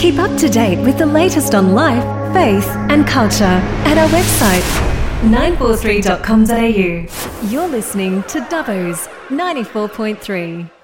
Keep up to date with the latest on life, faith and culture at our website 943.com.au. You're listening to Dubbo's 94.3.